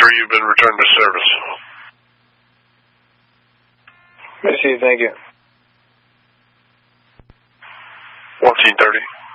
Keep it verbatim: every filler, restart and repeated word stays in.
or you've been returned to service. Merci, thank you. one thirty.